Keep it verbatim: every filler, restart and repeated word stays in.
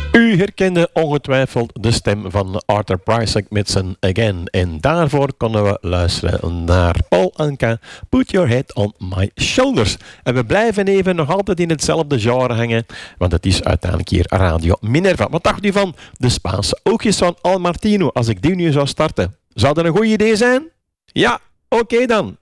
U herkende ongetwijfeld de stem van Arthur Prysock met zijn Again. En daarvoor konden we luisteren naar Paul Anka, Put Your Head on My Shoulders. En we blijven even nog altijd in hetzelfde genre hangen, want het is uiteindelijk hier Radio Minerva. Wat dacht u van de Spaanse oogjes van Al Martino als ik die nu zou starten? Zou dat een goed idee zijn? Ja, oké okay dan.